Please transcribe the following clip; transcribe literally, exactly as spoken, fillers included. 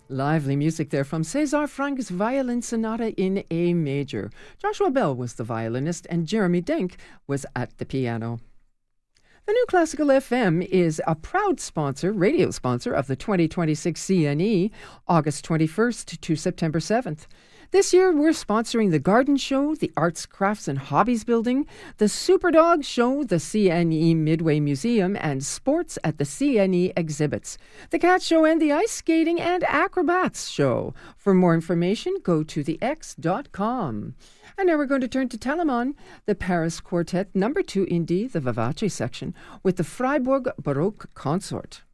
Lively music there from César Frank's Violin Sonata in A Major. Joshua Bell was the violinist and Jeremy Denk was at the piano. The New Classical F M is a proud sponsor, radio sponsor of the twenty twenty-six C N E, August twenty-first to September seventh. This year, we're sponsoring the Garden Show, the Arts, Crafts, and Hobbies Building, the Superdog Show, the C N E Midway Museum, and sports at the C N E Exhibits, the Cat Show, and the Ice Skating and Acrobats Show. For more information, go to the x dot com. And now we're going to turn to Telemann, the Paris Quartet, number two in D, the Vivace section, with the Freiburg Baroque Consort.